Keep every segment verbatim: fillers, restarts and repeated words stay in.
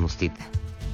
подробностите.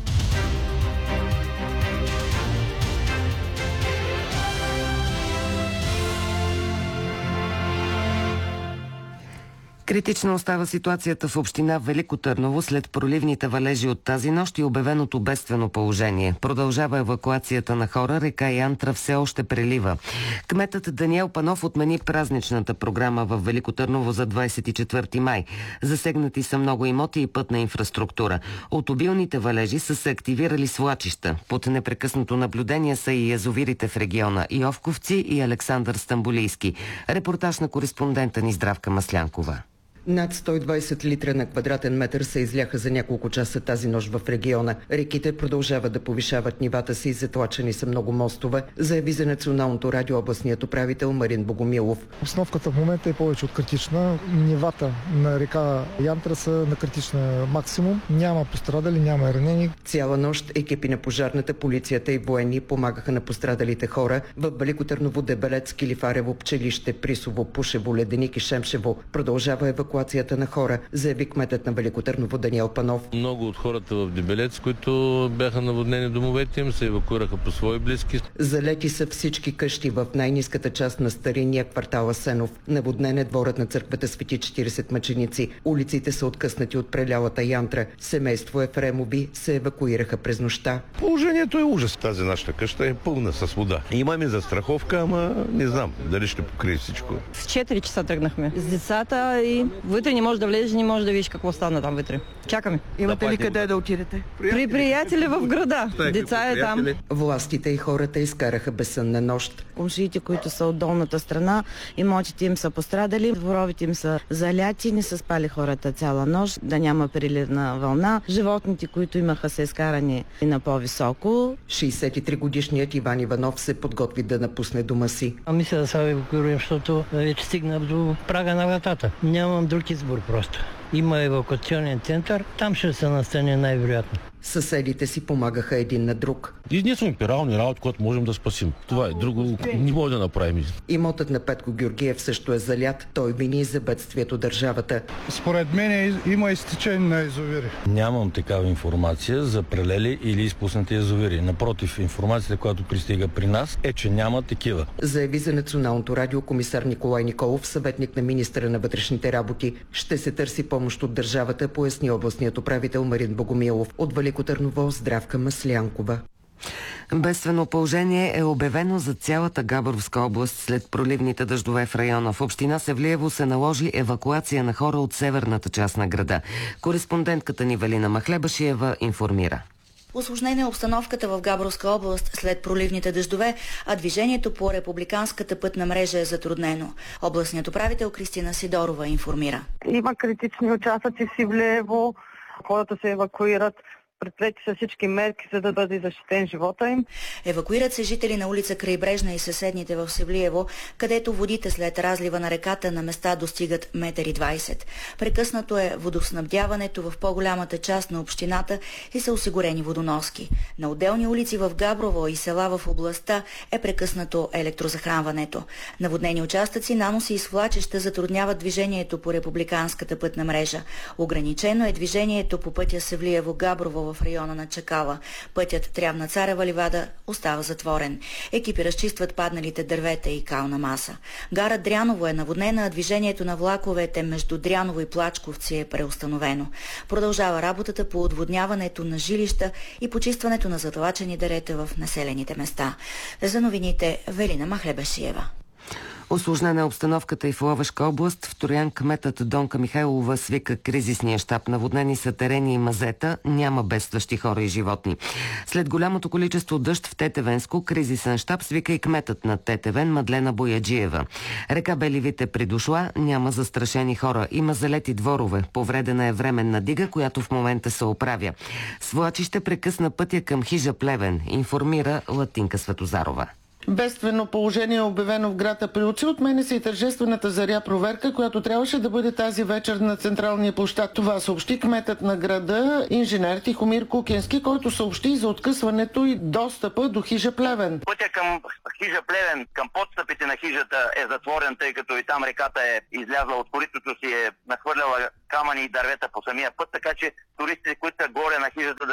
Критична остава ситуацията в община Велико Търново след проливните валежи от тази нощ и обявеното бедствено положение. Продължава евакуацията на хора, река Янтра все още прелива. Кметът Даниел Панов отмени празничната програма в Велико Търново за двадесет и четвърти май. Засегнати са много имоти и пътна инфраструктура. От обилните валежи са се активирали свлачища. Под непрекъснато наблюдение са и язовирите в региона Йовковци и Александър Стамбулийски. Репортаж на кореспондента ни Здравка Маслянкова. Над сто и двадесет литра на квадратен метър се изляха за няколко часа тази нощ в региона. Реките продължават да повишават нивата си и затлачени са много мостове, заяви за Националното радио областният управител Марин Богомилов. Обстановката в момента е повече от критична. Нивата на река Янтра са на критична максимум. Няма пострадали, няма ранени. Цяла нощ екипи на пожарната, полицията и военни помагаха на пострадалите хора в Велико Търново, Дебелец, Килифарево, Пчелище, Присово, Пушево, Леденик и Шемшево. Продължава евакуацията на хора, заяви кметът на Велико Търново Даниел Панов. Много от хората в Дебелец, които бяха наводнени домовете им, се евакуираха по свои близки. Залети са всички къщи в най-ниската част на старинния квартал Асенов. Наводнен е дворът на църквата Свети четиридесет мъченици. Улиците са откъснати от прелялата Янтра. Семейство Ефремови се евакуираха през нощта. Положението е ужас. Тази нашата къща е пълна с вода. Имаме застраховка, ама не знам дали ще покрие всичко. В четири часа тръгнахме с децата и вътре не можеш да влезеш, не можеш да видиш какво стана там вътре. Чакаме. Имате ли къде да отидете? При приятели в града. Деца е там. Властите и хората изкараха безсънна нощ. Комшиите, които са от долната страна, имотите им са пострадали, дворовите им са заляти, не са спали хората цяла нощ, да няма приливна вълна. Животните, които имаха, са изкарани на по-високо. шейсет и три годишният Иван Иванов се подготви да напусне дома си. А мисля да се евакуирам, защото вече стигна до прага на вратата. Нямам друг избор просто. Има евакуационен център, там ще се настане най-вероятно. Съседите си помагаха един на друг. И ние сме пирални работи, които можем да спасим. Това е друго, не може да направим. Имотът на Петко Георгиев също е залят. Той вини за бедствието държавата. Според мен има изтичане на язовири. Нямам такава информация за прелели или изпуснати язовири. Напротив, информацията, която пристига при нас, е, че няма такива. Заяви за Националното радио комисар Николай Николов, съветник на министъра на вътрешните работи. Ще се търси помощ от държавата, поясни областният управител Марин Богомилов. От Велико Търново Здравка Маслянкова. Бедствено положение е обявено за цялата Габровска област след проливните дъждове в района. В община Севлиево се наложи евакуация на хора от северната част на града. Кореспондентката ни Велина Махлебашиева информира. Усложнена е обстановката в Габровска област след проливните дъждове, а движението по републиканската пътна мрежа е затруднено. Областният управител Кристина Сидорова информира. Има критични участъци в Севлиево, хората се евакуират. Предприети са всички мерки, за да бъде защитен живота им. Евакуират се жители на улица Крайбрежна и съседните в Севлиево, където водите след разлива на реката на места достигат метър и двадесет. Прекъснато е водоснабдяването в по-голямата част на общината и са осигурени водоноски. На отделни улици в Габрово и села в областта е прекъснато електрозахранването. Наводнени участъци, наноси и свлачища затрудняват движението по републиканската пътна мрежа. Ограничено е движението по пътя Севлиево-Габрово в района на Чакала. Пътят Трявна-Царева ливада остава затворен. Екипи разчистват падналите дървета и кална маса. Гара Дряново е наводнена, а движението на влаковете между Дряново и Плачковци е преустановено. Продължава работата по отводняването на жилища и почистването на затлачени дерета в населените места. За новините Велина Махлебашиева. Усложнена е обстановката и в Ловешка област. В Троян кметът Донка Михайлова свика кризисния щаб. Наводнени са терени и мазета. Няма бедстващи хора и животни. След голямото количество дъжд в Тетевенско, кризисен щаб свика и кметът на Тетевен Мадлена Бояджиева. Река Беливит е придошла. Няма застрашени хора. Има залети дворове. Повредена е временна дига, която в момента се оправя. Свлачище прекъсна пътя към хижа Плевен, информира Латинка Светозарова. Бедствено положение е обявено в град Априлци. Отменя се и тържествената заря проверка, която трябваше да бъде тази вечер на централния площад. Това съобщи кметът на града, инженер Тихомир Кукински, който съобщи за откъсването и достъпа до хижа Плевен. Пътя към хижа Плевен, към подстъпите на хижата е затворен, тъй като и там реката е излязла от коритото си, е нахвърляла камъни и дървета по самия път, така че туристите, които са горе на хижата,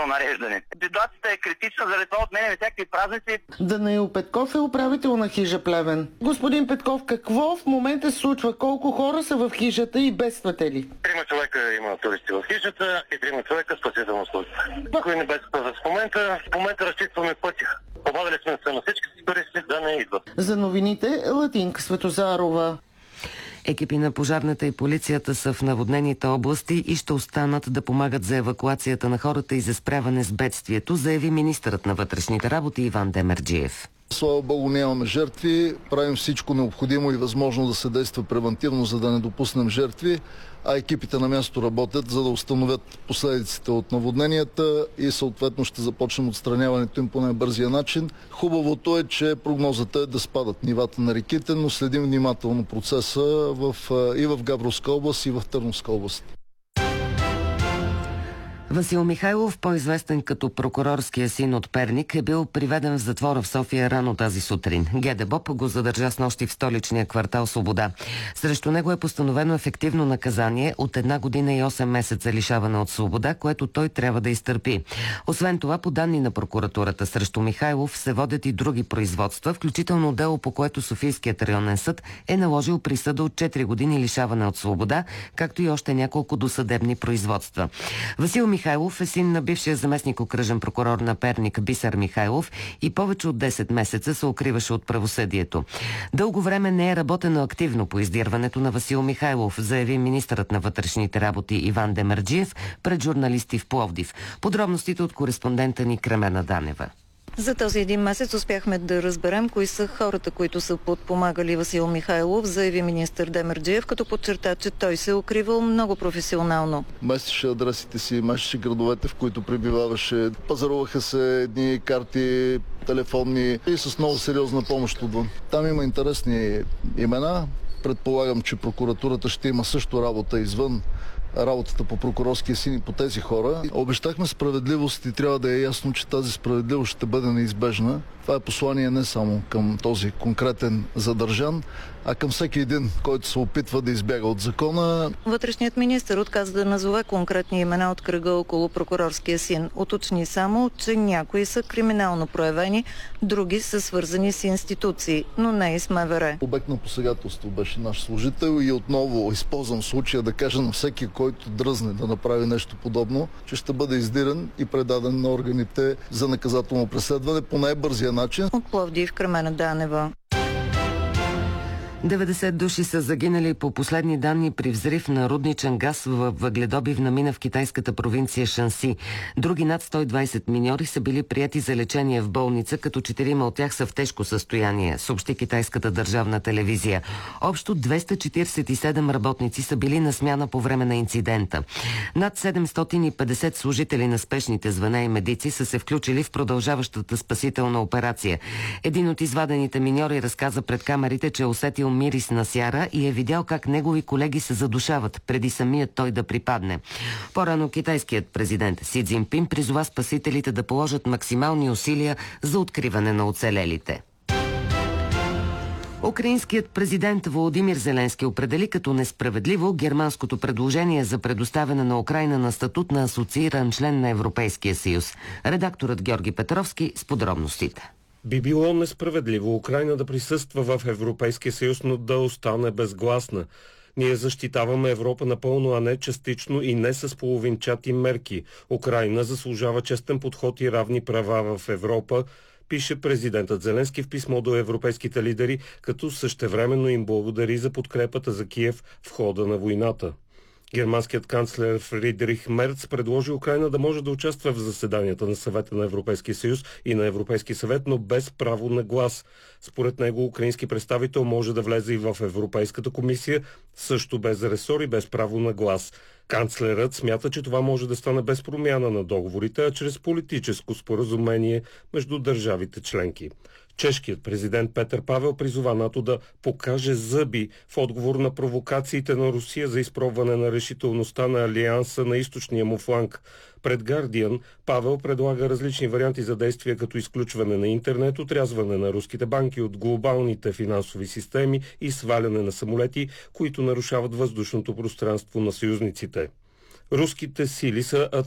нареждане. Ситуацията е критична, заради това отменяме всякакви празници. Данаил Петков е управител на хижа Плевен. Господин Петков, какво в момента се случва? Колко хора са в хижата и бедствате ли? Трима човека има туристи в хижата и трима човека спасителна служба. Никой не бедства в момента. В момента разчистваме пътя. Помагали сме се на всички туристи да не идват. За новините Латинка Светозарова. Екипи на пожарната и полицията са в наводнените области и ще останат да помагат за евакуацията на хората и за справяне с бедствието, заяви министърът на вътрешните работи Иван Демерджиев. Слава Богу, нямаме жертви. Правим всичко необходимо и възможно да се действа превантивно, за да не допуснем жертви, а екипите на място работят, за да установят последиците от наводненията и съответно ще започнем отстраняването им по най-бързия начин. Хубавото е, че прогнозата е да спадат нивата на реките, но следим внимателно процеса в, и в Габровска област, и в Търновска област. Васил Михайлов, по-известен като прокурорския син от Перник, е бил приведен в затвора в София рано тази сутрин. ГДБОП го задържа снощи в столичния квартал Свобода. Срещу него е постановено ефективно наказание от една година и осем месеца лишаване от свобода, което той трябва да изтърпи. Освен това, по данни на прокуратурата, срещу Михайлов се водят и други производства, включително дело, по което Софийският районен съд е наложил присъда от четири години лишаване от свобода, както и още няколко досъдебни производства. Васил Михайлов е син на бившия заместник окръжен прокурор на Перник Бисер Михайлов и повече от десет месеца се укриваше от правосъдието. Дълго време не е работено активно по издирването на Васил Михайлов, заяви министърът на вътрешните работи Иван Демерджиев пред журналисти в Пловдив. Подробностите от кореспондента ни Кремена Данева. За този един месец успяхме да разберем кои са хората, които са подпомагали Васил Михайлов, заяви министър Демерджиев, като подчерта, че той се е укривал много професионално. Местеше адресите си, местеше градовете, в които пребиваваше. Пазаруваха се едни карти, телефонни и с много сериозна помощ отвън. Там има интересни имена. Предполагам, че прокуратурата ще има също работа извън работата по прокурорския син и по тези хора. Обещахме справедливост и трябва да е ясно, че тази справедливост ще бъде неизбежна. Това е послание не само към този конкретен задържан, а към всеки един, който се опитва да избяга от закона. Вътрешният министър отказа да назове конкретни имена от кръга около прокурорския син. Уточни само, че някои са криминално проявени, други са свързани с институции, но не и с МВР. Обект на посегателство беше наш служител и отново използвам случая да кажа на всеки, който дръзне да направи нещо подобно, че ще бъде издирен и предаден на органите за наказателно преследване по най-бързия начин. От Пловдив, Кремена Данева. деветдесет души са загинали по последни данни при взрив на рудничен газ в въгледобивна мина в китайската провинция Шанси. Други над сто и двадесет миньори са били прияти за лечение в болница, като четирима от тях са в тежко състояние, съобщи китайската държавна телевизия. Общо двеста четиридесет и седем работници са били на смяна по време на инцидента. Над седемстотин и петдесет служители на спешните звена и медици са се включили в продължаващата спасителна операция. Един от извадените миньори разказа пред камерите, че е усетил мирис на сяра и е видял как негови колеги се задушават, преди самият той да припадне. По-рано китайският президент Си Цзинпин призова спасителите да положат максимални усилия за откриване на оцелелите. Украинският президент Володимир Зеленски определи като несправедливо германското предложение за предоставяне на Украйна на статут на асоцииран член на Европейския съюз. Редакторът Георги Петровски с подробностите. Би било несправедливо Украйна да присъства в Европейския съюз, но да остане безгласна. Ние защитаваме Европа напълно, а не частично и не с половинчати мерки. Украйна заслужава честен подход и равни права в Европа, пише президентът Зеленски в писмо до европейските лидери, като същевременно им благодари за подкрепата за Киев в хода на войната. Германският канцлер Фридрих Мерц предложи Украйна да може да участва в заседанията на Съвета на Европейския съюз и на Европейски съвет, но без право на глас. Според него украински представител може да влезе и в Европейската комисия, също без ресор и без право на глас. Канцлерът смята, че това може да стане без промяна на договорите, а чрез политическо споразумение между държавите членки. Чешкият президент Петър Павел призова НАТО да покаже зъби в отговор на провокациите на Русия за изпробване на решителността на Алианса на източния му фланг. Пред Guardian Павел предлага различни варианти за действия, като изключване на интернет, отрязване на руските банки от глобалните финансови системи и сваляне на самолети, които нарушават въздушното пространство на съюзниците. Руските сили са